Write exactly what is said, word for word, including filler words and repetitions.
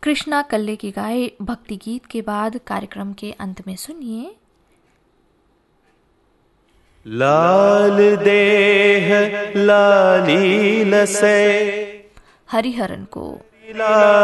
कृष्णा कल्ले की गाए भक्ति गीत के बाद कार्यक्रम के अंत में सुनिए लाल देह लाली लसै हरिहरन को।